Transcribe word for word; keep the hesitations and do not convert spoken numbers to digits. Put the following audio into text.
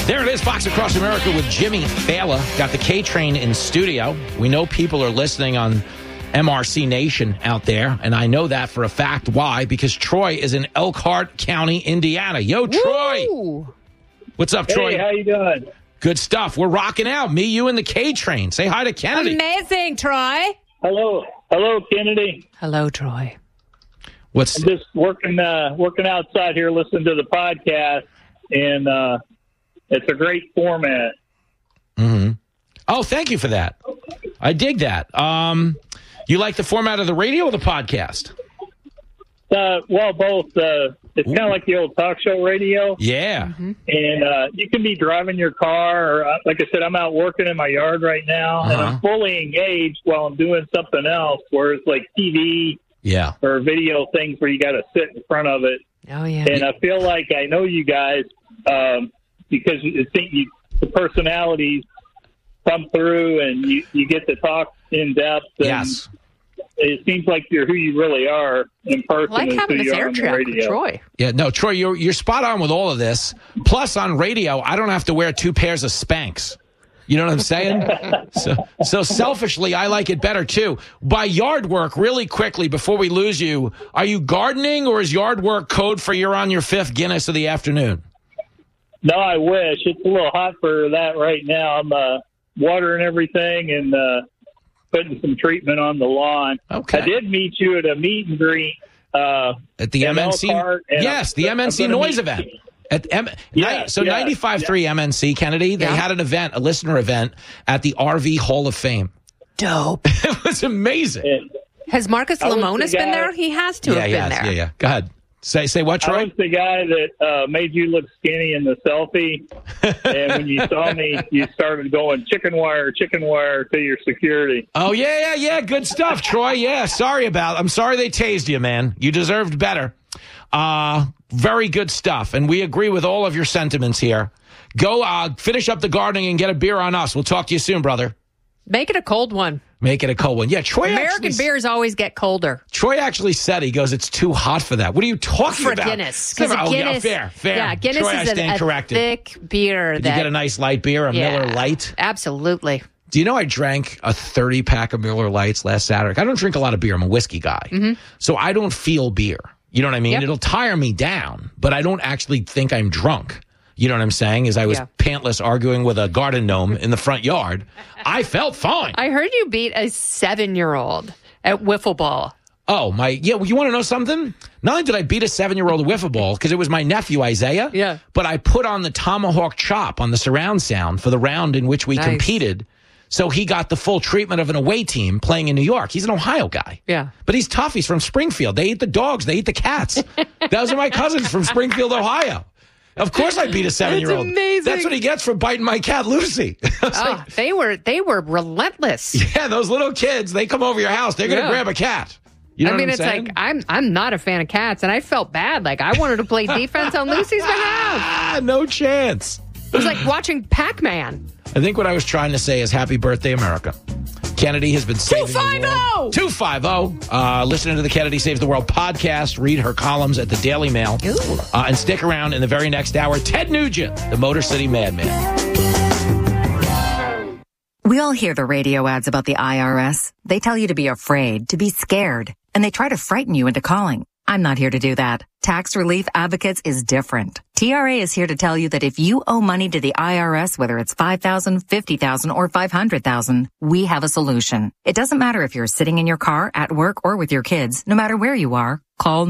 There it is, Fox Across America with Jimmy Fallon. Got the K-Train in studio. We know people are listening on M R C Nation out there, and I know that for a fact. Why? Because Troy is in Elkhart County, Indiana. Yo, Troy. Woo! What's up, Troy? Hey, how you doing? Good stuff. We're rocking out. Me, you, and the K-Train. Say hi to Kennedy. Amazing, Troy. Hello. Hello, Kennedy. Hello, Troy. What's I'm just working uh, working outside here, listening to the podcast, and uh, it's a great format. Mm-hmm. Oh, thank you for that. I dig that. Um, you like the format of the radio or the podcast? Uh, well, both. Uh, it's kind of like the old talk show radio. Yeah. Mm-hmm. And uh, you can be driving your car, or uh, like I said, I'm out working in my yard right now, Uh-huh. and I'm fully engaged while I'm doing something else, where it's like T V Yeah. or video things where you got to sit in front of it. Oh, yeah. And I feel like I know you guys um, because I think you, the personalities come through and you, you get to talk in depth. And Yes. it seems like you're who you really are in person. I like and having who this you are air on the track with radio. Troy. Yeah, no, Troy, you're you're spot on with all of this. Plus, on radio, I don't have to wear two pairs of Spanx. You know what I'm saying? so, so selfishly, I like it better, too. By yard work, really quickly, before we lose you, are you gardening, or is yard work code for you're on your fifth Guinness of the afternoon? No, I wish. It's a little hot for that right now. I'm uh, watering everything and uh, putting some treatment on the lawn. Okay. I did meet you at a meet and greet. Uh, At the in M N C? Elkhart, and Yes, I'm- the M N C I'm gonna Noise meet- event. At M- Yeah, ni- so yeah, ninety-five point three M N C, Kennedy, they Yeah. had an event, a listener event, at the R V Hall of Fame. Dope. It was amazing. And Has Marcus I was the Lemonis been guy- there? He has to yeah, have yeah, been there. yeah, yeah. Go ahead. Say, say what, I Troy? was the guy that uh, made you look skinny in the selfie. And when you saw me, you started going chicken wire, chicken wire to your security. Oh, yeah, yeah, yeah. Good stuff, Troy. Yeah, sorry about I'm sorry they tased you, man. You deserved better. Uh, very good stuff. And we agree with all of your sentiments here. Go uh, finish up the gardening and get a beer on us. We'll talk to you soon, brother. Make it a cold one. Make it a cold one. Yeah, Troy American actually, beers always get colder. Troy actually said, he goes, it's too hot for that. What are you talking For about? Guinness. Because Oh, yeah, Guinness, fair, fair. Yeah, Guinness Troy, I is stand a, a corrected. thick beer. Did that, you get a nice light beer, a yeah, Miller Lite? Absolutely. Do you know I drank a thirty pack of Miller Lights last Saturday? I don't drink a lot of beer. I'm a whiskey guy. Mm-hmm. So I don't feel beer. You know what I mean? Yep. It'll tire me down, but I don't actually think I'm drunk. You know what I'm saying? As I was Yeah. pantless arguing with a garden gnome in the front yard, I felt fine. I heard you beat a seven-year-old at wiffle ball. Oh, my. Yeah, well, you want to know something? Not only did I beat a seven-year-old at wiffle ball, because it was my nephew, Isaiah, Yeah. but I put on the tomahawk chop on the surround sound for the round in which we Nice. competed. So he got the full treatment of an away team playing in New York. He's an Ohio guy. Yeah. But he's tough. He's from Springfield. They eat the dogs. They eat the cats. Those are my cousins from Springfield, Ohio. Of course I beat a seven-year-old. That's amazing. That's what he gets for biting my cat, Lucy. I was Oh, like, they were they were relentless. yeah, those little kids, they come over your house. They're going to Yeah. grab a cat. You know I mean, what I'm it's saying? like I'm I'm not a fan of cats, and I felt bad. Like I wanted to play defense on Lucy's behalf. Ah, no chance. It was like watching Pac-Man. I think what I was trying to say is happy birthday, America. Kennedy has been saving the world. two fifty two fifty. Uh, listening to the Kennedy Saves the World podcast. Read her columns at the Daily Mail. Ooh. Uh, and stick around in the very next hour. Ted Nugent, the Motor City Madman. We all hear the radio ads about the I R S. They tell you to be afraid, to be scared, and they try to frighten you into calling. I'm not here to do that. Tax Relief Advocates is different. T R A is here to tell you that if you owe money to the I R S, whether it's five thousand dollars, fifty thousand dollars, or five hundred thousand dollars, we have a solution. It doesn't matter if you're sitting in your car, at work, or with your kids. No matter where you are, call